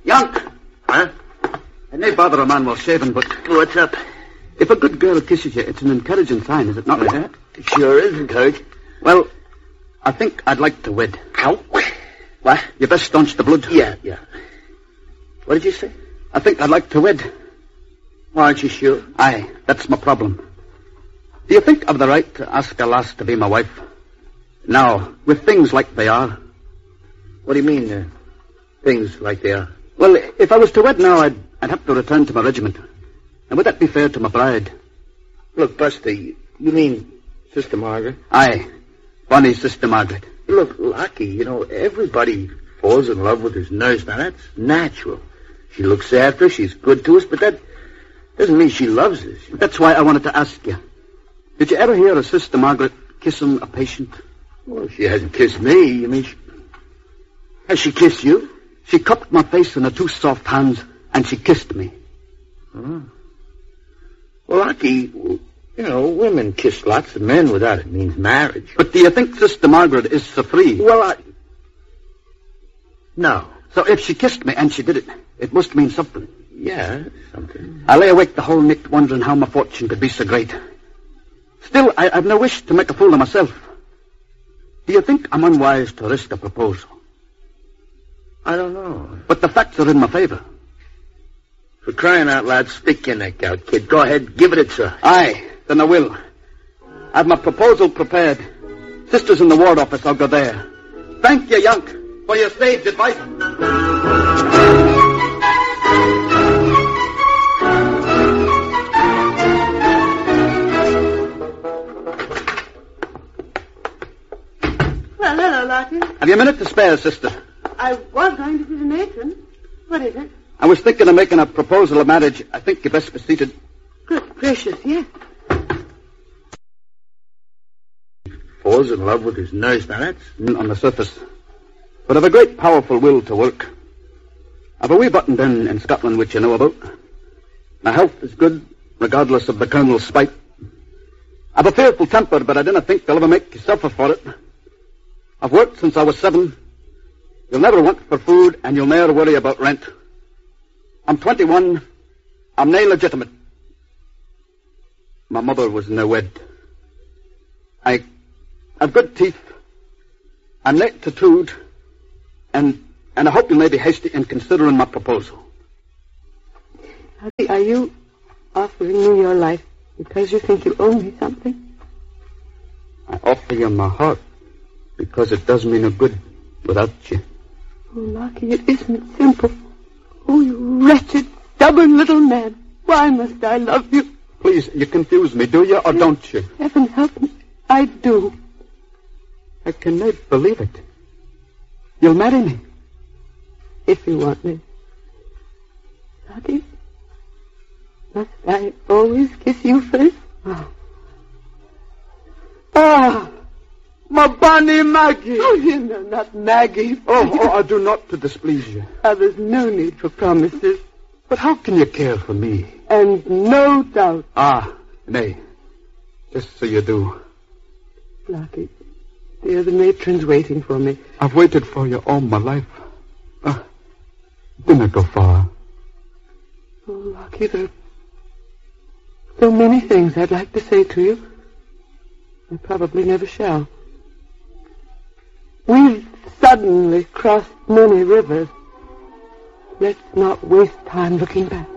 Yank! Huh? I may bother a man while shaving, but... What's up? If a good girl kisses you, it's an encouraging sign, is it not? It sure is encouraging. Well, I think I'd like to wed. Ow. What? You best staunch the blood. Yeah. What did you say? I think I'd like to wed. Well, aren't you sure? Aye, that's my problem. Do you think I've the right to ask a lass to be my wife? Now, with things like they are. What do you mean, things like they are? Well, if I was to wed now, I'd have to return to my regiment. And would that be fair to my bride? Look, Buster, you mean Sister Margaret? Aye, Bonnie's Sister Margaret. Look, Lucky, everybody falls in love with his nurse. Now, that's natural. She looks after us, she's good to us, but that doesn't mean she loves us. That's why I wanted to ask you. Did you ever hear of Sister Margaret kissing a patient? Well, she hasn't kissed me. You mean has she kissed you? She cupped my face in her two soft hands, and she kissed me. Oh. Well, Lucky, women kiss lots of men without it means marriage. But do you think Sister Margaret is so free? Well, no. So if she kissed me and she did it, it must mean something. Yeah, something. I lay awake the whole night wondering how my fortune could be so great. Still, I've no wish to make a fool of myself. Do you think I'm unwise to risk a proposal? I don't know. But the facts are in my favor. For crying out loud, stick your neck out, kid. Go ahead, give it a try. Aye, then I will. I've my proposal prepared. Sister's in the ward office, I'll go there. Thank you, Yank, for your sage advice. Well, hello, Lottie. Have you a minute to spare, sister? I was going to see the matron. What is it? I was thinking of making a proposal of marriage. I think you'd best be seated. Good gracious, yes. Falls in love with his nurse. Now, that's on the surface. But I've a great powerful will to work. I've a wee button down in Scotland which you know about. My health is good, regardless of the Colonel's spite. I've a fearful temper, but I didn't think they'll ever make you suffer for it. I've worked since I was 7. You'll never want for food, and you'll never worry about rent. I'm 21. I'm nae legitimate. My mother was no wed. I've good teeth. I'm not tattooed. And I hope you may be hasty in considering my proposal. Are you offering me your life because you think you owe me something? I offer you my heart because it does me no good without you. Oh, Lockie, it isn't simple. Oh, you wretched, stubborn little man. Why must I love you? Please, you confuse me, do you, or don't you? Heaven help me. I do. I cannot believe it. You'll marry me. If you want me. Lockie, must I always kiss you first? Ah, my Bonnie Maggie. Oh, you know, not Maggie. Oh, I do not to displease you. There's no need for promises. But how can you care for me? And no doubt. Nay. Just so you do. Lockie, dear, the matron's waiting for me. I've waited for you all my life. Didn't go far. Oh, Lockie, there are so many things I'd like to say to you. I probably never shall. We've suddenly crossed many rivers. Let's not waste time looking back.